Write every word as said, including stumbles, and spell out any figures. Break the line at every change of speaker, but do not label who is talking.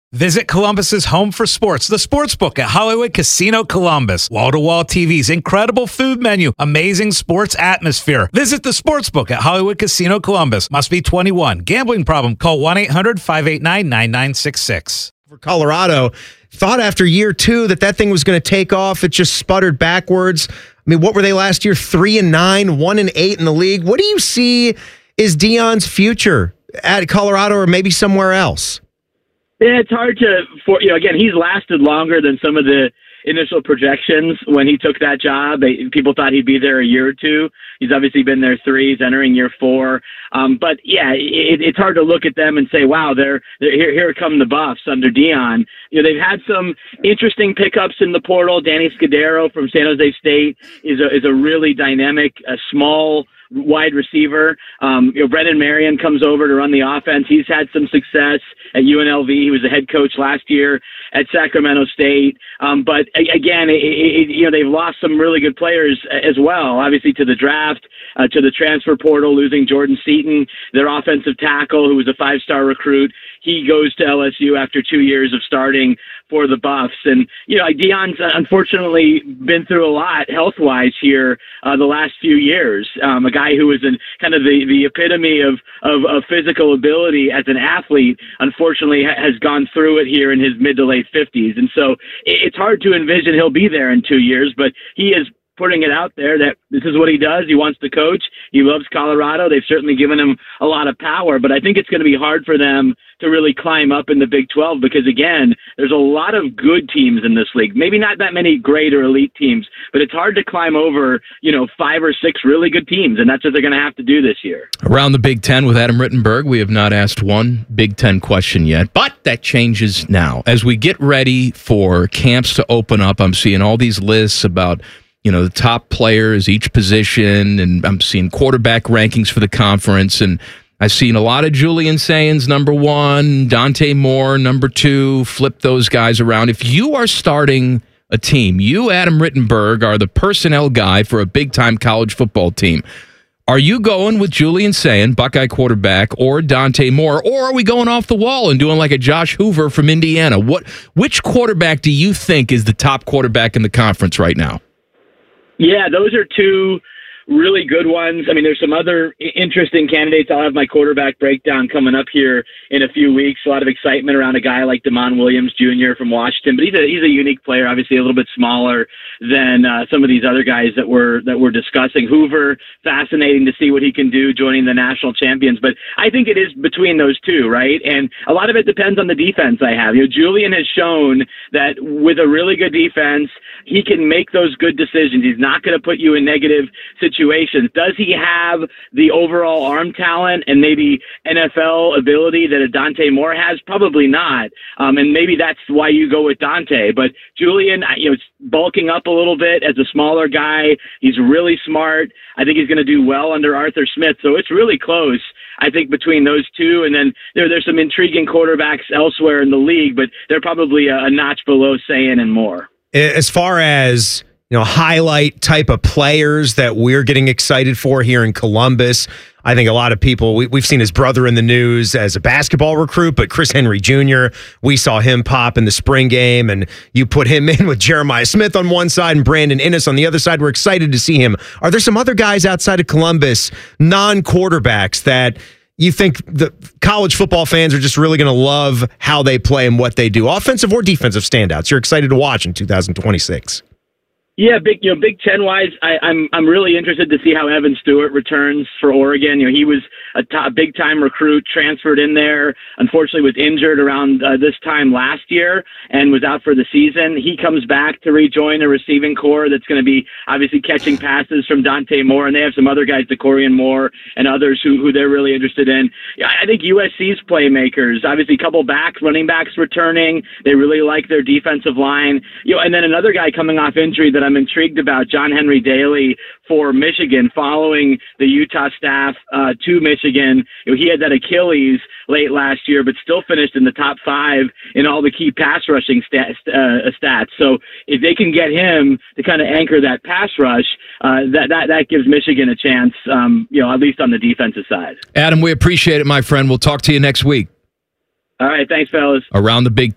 Visit Columbus's home for sports, the Sportsbook at Hollywood Casino Columbus. Wall-to-wall T Vs, incredible food menu, amazing sports atmosphere. Visit the Sportsbook at Hollywood Casino Columbus. Must be twenty-one. Gambling problem? Call one eight hundred five eight nine nine nine six six.
For Colorado, thought after year two that that thing was going to take off. It just sputtered backwards. I mean, what were they last year? Three and nine, one and eight in the league. What do you see is Deion's future at Colorado or maybe somewhere else?
Yeah, it's hard to, for you know, again, he's lasted longer than some of the initial projections when he took that job. They, people thought he'd be there a year or two. He's obviously been there three. He's entering year four. Um, but yeah, it, it's hard to look at them and say, "Wow, they're, they're here. Here come the Buffs under Deion." You know, they've had some interesting pickups in the portal. Danny Scudero from San Jose State is a is a really dynamic, a small wide receiver. Um, you know, Brendan Marion comes over to run the offense. He's had some success at U N L V. He was the head coach last year at Sacramento State. Um, but again, it, it, you know, they've lost some really good players as well, obviously to the draft, uh, to the transfer portal, losing Jordan Seaton, their offensive tackle, who was a five-star recruit. He goes to L S U after two years of starting for the Buffs. And, you know, Deion's unfortunately been through a lot health-wise here uh, the last few years. Um, a guy who was in kind of the, the epitome of, of, of physical ability as an athlete, unfortunately ha- has gone through it here in his mid to late fifties. And so it, it's hard to envision he'll be there in two years, but he is putting it out there that this is what he does. He wants to coach. He loves Colorado. They've certainly given him a lot of power, but I think it's going to be hard for them to really climb up in the Big twelve because, again, there's a lot of good teams in this league. Maybe not that many great or elite teams, but it's hard to climb over, you know, five or six really good teams, and that's what they're going to have to do this year.
Around the Big Ten with Adam Rittenberg, we have not asked one Big Ten question yet, but that changes now. As we get ready for camps to open up, I'm seeing all these lists about, you know, the top players, each position, and I'm seeing quarterback rankings for the conference, and I've seen a lot of Julian Sains, number one, Dante Moore, number two, flip those guys around. If you are starting a team, you, Adam Rittenberg, are the personnel guy for a big-time college football team. Are you going with Julian Sain, Buckeye quarterback, or Dante Moore, or are we going off the wall and doing like a Josh Hoover from Indiana? What, which quarterback do you think is the top quarterback in the conference right now?
Yeah, those are two really good ones. I mean, there's some other interesting candidates. I'll have my quarterback breakdown coming up here in a few weeks. A lot of excitement around a guy like Damon Williams Junior from Washington, but he's a he's a unique player. Obviously, a little bit smaller than uh, some of these other guys that we're that we're discussing. Hoover, fascinating to see what he can do joining the national champions. But I think it is between those two, right? And a lot of it depends on the defense I have. You know, Julian has shown that with a really good defense, he can make those good decisions. He's not going to put you in negative situations. Does he have the overall arm talent and maybe N F L ability that a Dante Moore has? Probably not. Um, and maybe that's why you go with Dante. But Julian, you know, bulking up a little bit as a smaller guy. He's really smart. I think he's going to do well under Arthur Smith. So it's really close, I think, between those two. And then there, there's some intriguing quarterbacks elsewhere in the league, but they're probably a, a notch below Sain and Moore.
As far as, you know, highlight type of players that we're getting excited for here in Columbus, I think a lot of people, we, we've seen his brother in the news as a basketball recruit, but Chris Henry Junior, we saw him pop in the spring game, and you put him in with Jeremiah Smith on one side and Brandon Innes on the other side. We're excited to see him. Are there some other guys outside of Columbus, non-quarterbacks, that you think the college football fans are just really going to love how they play and what they do, offensive or defensive standouts you're excited to watch in two thousand twenty-six?
Yeah, big you know, Big Ten wise, I, I'm I'm really interested to see how Evan Stewart returns for Oregon. You know, he was a top, big time recruit, transferred in there. Unfortunately, was injured around uh, this time last year and was out for the season. He comes back to rejoin a receiving core that's going to be obviously catching passes from Dante Moore, and they have some other guys, DeCorian Moore and others who who they're really interested in. Yeah, I think U S C's playmakers, obviously a couple backs, running backs returning. They really like their defensive line. You know, and then another guy coming off injury that I'm intrigued about, John Henry Daly for Michigan, following the Utah staff uh, to Michigan. You know, he had that Achilles late last year, but still finished in the top five in all the key pass rushing stat, uh, stats. So if they can get him to kind of anchor that pass rush, uh, that, that that gives Michigan a chance, um, you know, at least on the defensive side.
Adam, we appreciate it, my friend. We'll talk to you next week.
All right, thanks, fellas.
Around the Big